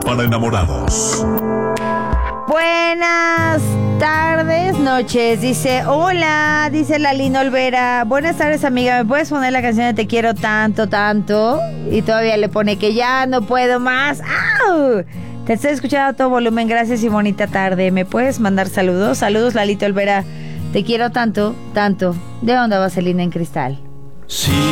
para enamorados. Buenas tardes, noches. Dice, hola, dice la Lina Olvera. Buenas tardes, amiga. ¿Me puedes poner la canción de Te quiero tanto, tanto? Y todavía le pone que ya no puedo más. ¡Au! Te estoy escuchando a todo volumen. Gracias y bonita tarde. ¿Me puedes mandar saludos? Saludos, Lalita Olvera. Te quiero tanto, tanto. ¿De dónde, Vaselina en cristal? Sí.